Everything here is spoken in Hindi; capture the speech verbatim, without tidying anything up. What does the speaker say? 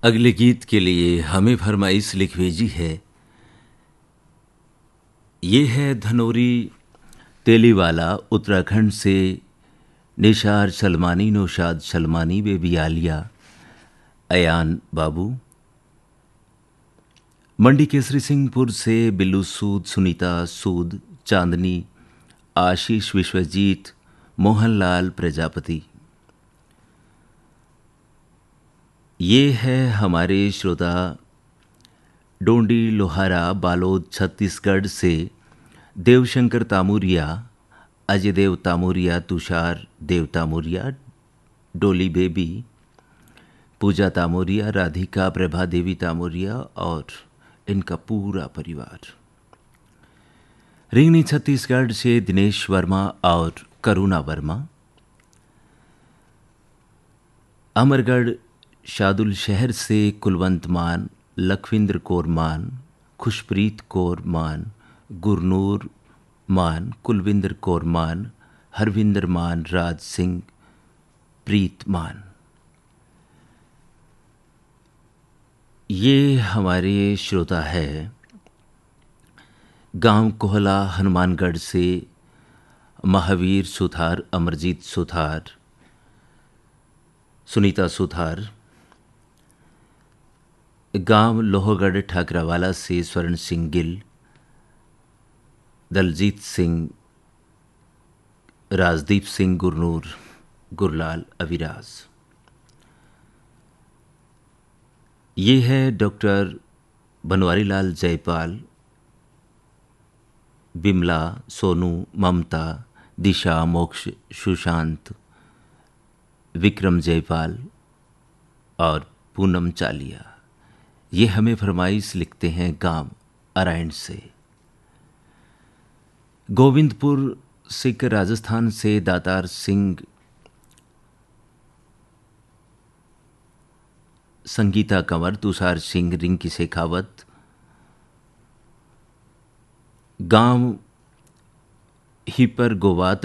अगले गीत के लिए हमें फरमाइश लिख भेजी है। ये है धनोरी तेलीवाला उत्तराखंड से निशार सलमानी, नौशाद सलमानी, बेबी आलिया, अयान बाबू। मंडी केसरी सिंहपुर से बिल्लू सूद, सुनीता सूद, चांदनी, आशीष विश्वजीत, मोहनलाल प्रजापति। ये है हमारे श्रोता डोंडी लोहारा बालोद छत्तीसगढ़ से देवशंकर तामुरिया, अजय देव तामुरिया, तुषार देव तामुरिया, डोली बेबी, पूजा तामुरिया, राधिका प्रभा देवी तामुरिया और इनका पूरा परिवार। रिंगनी छत्तीसगढ़ से दिनेश वर्मा और करुणा वर्मा। अमरगढ़ शादुल शहर से कुलवंत मान, लखविंद्र कौर मान, खुशप्रीत कौर मान, गुरनूर मान, कुलविंद्र कौर मान, हरविंदर मान, राज सिंह, प्रीत मान। ये हमारे श्रोता है गांव कोहला हनुमानगढ़ से महावीर सुथार, अमरजीत सुथार, सुनीता सुथार। गांव लोहगढ़ ठाकरावाला से स्वर्ण सिंह गिल, दलजीत सिंह, राजदीप सिंह, गुरनूर, गुरलाल अविराज। ये है डॉक्टर बनवारी लाल जयपाल, बिमला, सोनू, ममता, दिशा, मोक्ष, सुशांत, विक्रम जयपाल और पूनम चालिया। ये हमें फरमाइश लिखते हैं गांव अरायण से। गोविंदपुर सिख राजस्थान से दातार सिंह, संगीता कंवर, तुषार सिंह, रिंकी शेखावत। गांव हिपर गोवात